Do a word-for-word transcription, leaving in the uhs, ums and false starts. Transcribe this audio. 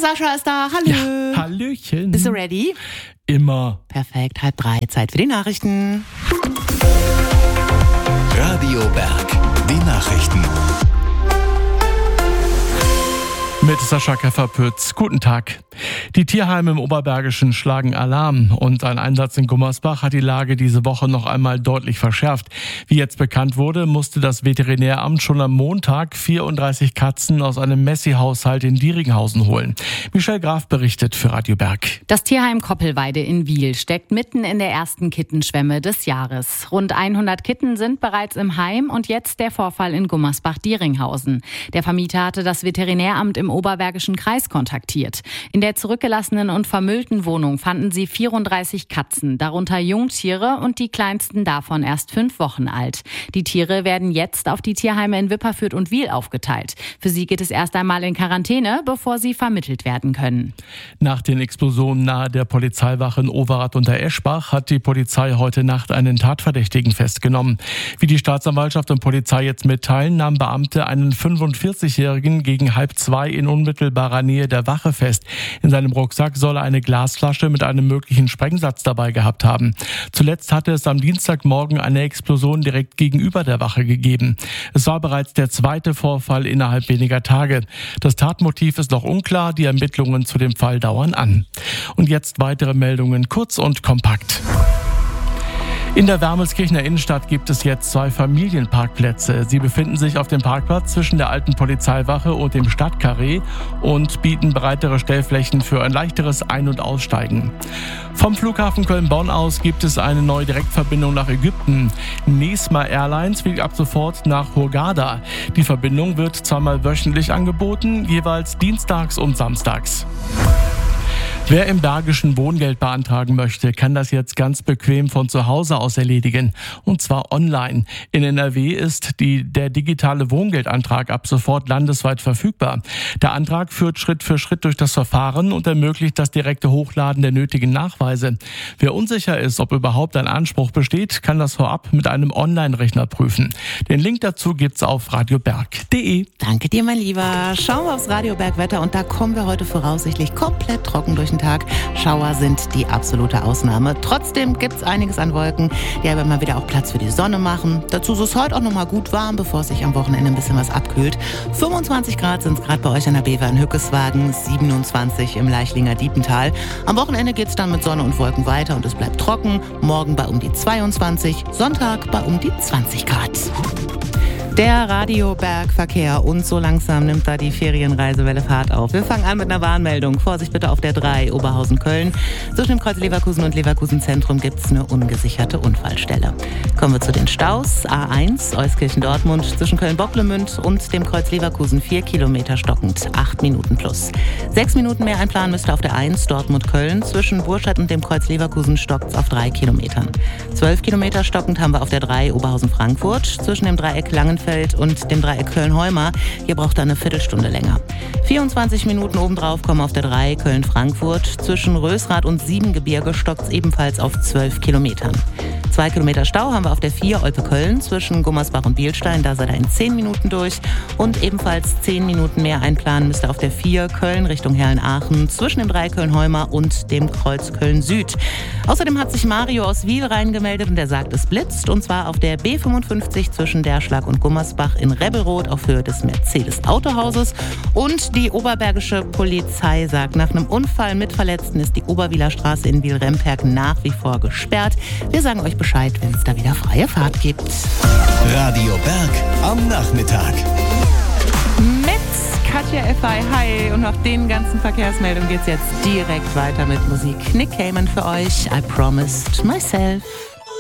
Sascha ist da, hallo. Ja, hallöchen. Bist du ready? Immer. Perfekt, halb drei, Zeit für die Nachrichten. Radio Berg, die Nachrichten. Mit Sascha Kefferpütz. Guten Tag. Die Tierheime im Oberbergischen schlagen Alarm und ein Einsatz in Gummersbach hat die Lage diese Woche noch einmal deutlich verschärft. Wie jetzt bekannt wurde, musste das Veterinäramt schon am Montag vierunddreißig Katzen aus einem Messi-Haushalt in Dieringhausen holen. Michelle Graf berichtet für Radio Berg. Das Tierheim Koppelweide in Wiel steckt mitten in der ersten Kittenschwemme des Jahres. Rund hundert Kitten sind bereits im Heim und jetzt der Vorfall in Gummersbach-Dieringhausen. Der Vermieter hatte das Veterinäramt im Oberbergischen Kreis kontaktiert. In der zurückgelassenen und vermüllten Wohnung fanden sie vierunddreißig Katzen, darunter Jungtiere und die kleinsten davon erst fünf Wochen alt. Die Tiere werden jetzt auf die Tierheime in Wipperfürth und Wiel aufgeteilt. Für sie geht es erst einmal in Quarantäne, bevor sie vermittelt werden können. Nach den Explosionen nahe der Polizeiwache in Overath unter Eschbach hat die Polizei heute Nacht einen Tatverdächtigen festgenommen. Wie die Staatsanwaltschaft und Polizei jetzt mitteilen, nahmen Beamte einen fünfundvierzigjährigen gegen halb zwei in unmittelbarer Nähe der Wache fest. In seinem Rucksack soll er eine Glasflasche mit einem möglichen Sprengsatz dabei gehabt haben. Zuletzt hatte es am Dienstagmorgen eine Explosion direkt gegenüber der Wache gegeben. Es war bereits der zweite Vorfall innerhalb weniger Tage. Das Tatmotiv ist noch unklar, die Ermittlungen zu dem Fall dauern an. Und jetzt weitere Meldungen, kurz und kompakt. In der Wermelskirchener Innenstadt gibt es jetzt zwei Familienparkplätze. Sie befinden sich auf dem Parkplatz zwischen der alten Polizeiwache und dem Stadtkarree und bieten breitere Stellflächen für ein leichteres Ein- und Aussteigen. Vom Flughafen Köln-Bonn aus gibt es eine neue Direktverbindung nach Ägypten. Nesma Airlines fliegt ab sofort nach Hurghada. Die Verbindung wird zweimal wöchentlich angeboten, jeweils dienstags und samstags. Wer im Bergischen Wohngeld beantragen möchte, kann das jetzt ganz bequem von zu Hause aus erledigen. Und zwar online. In N R W ist die, der digitale Wohngeldantrag ab sofort landesweit verfügbar. Der Antrag führt Schritt für Schritt durch das Verfahren und ermöglicht das direkte Hochladen der nötigen Nachweise. Wer unsicher ist, ob überhaupt ein Anspruch besteht, kann das vorab mit einem Online-Rechner prüfen. Den Link dazu gibt's auf radioberg punkt de. Danke dir, mein Lieber. Schauen wir aufs Radioberg-Wetter und da kommen wir heute voraussichtlich komplett trocken durch den Tag. Schauer sind die absolute Ausnahme. Trotzdem gibt es einiges an Wolken, die aber mal wieder auch Platz für die Sonne machen. Dazu ist es heute auch noch mal gut warm, bevor es sich am Wochenende ein bisschen was abkühlt. fünfundzwanzig Grad sind es gerade bei euch an der Bever in Hückeswagen, siebenundzwanzig im Leichlinger Diepental. Am Wochenende geht es dann mit Sonne und Wolken weiter und es bleibt trocken. Morgen bei um die zweiundzwanzig, Sonntag bei um die zwanzig Grad. Der Radiobergverkehr und so langsam nimmt da die Ferienreisewelle Fahrt auf. Wir fangen an mit einer Warnmeldung. Vorsicht bitte auf der drei Oberhausen-Köln. Zwischen dem Kreuz Leverkusen und Leverkusen Zentrum gibt es eine ungesicherte Unfallstelle. Kommen wir zu den Staus. A eins Euskirchen-Dortmund zwischen Köln-Bocklemünd und dem Kreuz Leverkusen vier Kilometer stockend, acht Minuten plus. Sechs Minuten mehr einplanen müsste auf der eins Dortmund-Köln. Zwischen Burstadt und dem Kreuz Leverkusen stockt es auf drei Kilometern. zwölf Kilometer stockend haben wir auf der drei Oberhausen-Frankfurt zwischen dem Dreieck Langenfeld und dem Dreieck Köln-Heuma. Hier braucht er eine Viertelstunde länger. vierundzwanzig Minuten obendrauf kommen auf der drei Köln-Frankfurt. Zwischen Rösrath und Siebengebirge stockt es ebenfalls auf zwölf Kilometern. Zwei Kilometer Stau haben wir auf der vier Olpe-Köln zwischen Gummersbach und Bielstein. Da seid ihr in zehn Minuten durch. Und ebenfalls zehn Minuten mehr einplanen müsst ihr auf der vier Köln Richtung Herrn-Aachen zwischen dem drei Köln-Heuma und dem Kreuz Köln-Süd. Außerdem hat sich Mario aus Wiel reingemeldet und er sagt, es blitzt. Und zwar auf der B fünfundfünfzig zwischen Derschlag und Gummersbach in Rebelroth auf Höhe des Mercedes-Autohauses. Und die Oberbergische Polizei sagt, nach einem Unfall mit Verletzten ist die Oberwieler Straße in Wiel-Remperg nach wie vor gesperrt. Wir sagen euch Bescheid, wenn es da wieder freie Fahrt gibt. Radio Berg am Nachmittag. Mit Katja F I, hi. Und nach den ganzen Verkehrsmeldungen geht's jetzt direkt weiter mit Musik. Nick Cayman für euch. I promised myself.